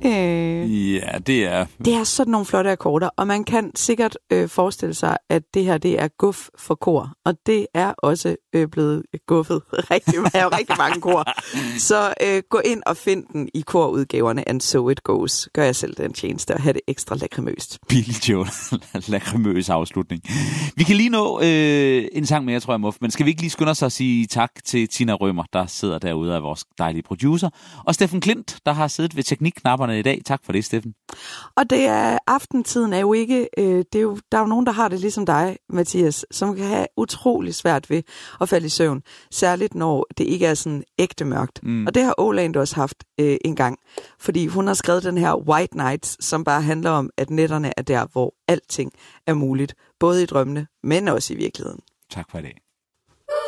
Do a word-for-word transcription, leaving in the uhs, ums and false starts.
Øh, ja, det er... Det er sådan nogle flotte akkorder, og man kan sikkert øh, forestille sig, at det her det er guf for kor, og det er også øh, blevet guffet rigtig, af rigtig mange kor. Så øh, gå ind og find den i korudgaverne, and so it goes. Gør jeg selv den tjeneste og have det ekstra lakrimøst. Billy Joel, lakrimøs afslutning. Vi kan lige nå øh, en sang mere, tror jeg, Muff, men skal vi ikke lige skynde os at sige tak til Tina Rømer, der sidder derude af vores dejlige producer, og Steffen Klint, der har siddet ved teknikknapperne i dag. Tak for det, Steffen. Og det er, aftentiden er jo ikke, øh, det er jo, der er jo nogen, der har det ligesom dig, Mathias, som kan have utrolig svært ved at falde i søvn, særligt når det ikke er sådan ægte mørkt. Mm. Og det har Åland også haft øh, en gang, fordi hun har skrevet den her White Nights, som bare handler om, at nætterne er der, hvor alting er muligt, både i drømmene, men også i virkeligheden. Tak for i dag.